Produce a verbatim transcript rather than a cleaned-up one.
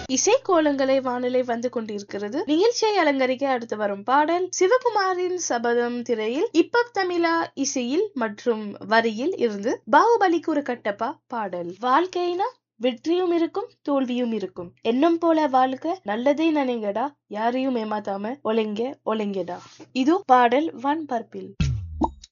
இசை கோலங்களை வானிலை வந்து கொண்டிருக்கிறது. நிகழ்ச்சியை அலங்கரிக்க அடுத்து வரும் பாடல் சிவகுமாரின் சபதம் திரையில் இப்ப தமிழா இசையில் மற்றும் வரியில் இருந்து பாகுபலிக்கு ஒரு கட்டப்பா பாடல். வாழ்க்கைனா வெற்றியும் இருக்கும் தோல்வியும் இருக்கும், எண்ணம் போல வாழ்க்கை, நல்லதே நினைங்கடா, யாரையும் ஏமாத்தாம ஒளைங்க ஒளைங்கடா. இது பாடல் வான் பரப்பில்.